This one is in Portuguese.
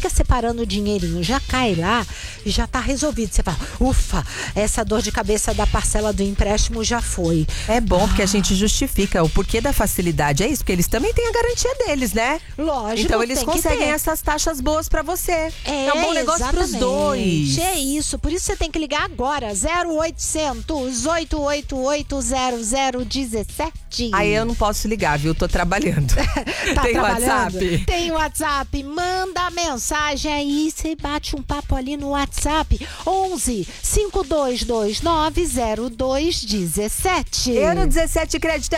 fica separando o dinheirinho, já cai lá e já tá resolvido. Você fala, ufa, essa dor de cabeça da parcela do empréstimo já foi. É bom porque a gente justifica o porquê da facilidade. É isso, porque eles também têm a garantia deles, né? Lógico, então eles tem que conseguem ter. essas taxas boas pra você. É um bom negócio pros dois. É isso, por isso você tem que ligar agora, 0800 888 0017. Aí eu não posso ligar, viu? Tô trabalhando. Tá Tem trabalhando? WhatsApp? Tem WhatsApp, manda mensagem aí, você bate um papo ali no WhatsApp, 11 5229 0217. Euro 17 crédito